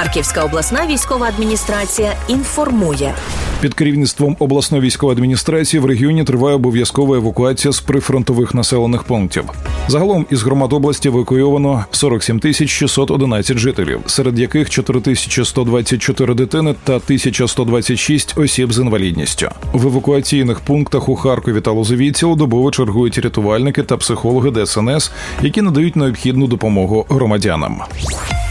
Харківська обласна військова адміністрація інформує. Під керівництвом обласної військової адміністрації в регіоні триває обов'язкова евакуація з прифронтових населених пунктів. Загалом із громад області евакуйовано 47 611 жителів, серед яких 4124 дитини та 1126 осіб з інвалідністю. В евакуаційних пунктах у Харкові та Лозовій цілодобово чергують рятувальники та психологи ДСНС, які надають необхідну допомогу громадянам.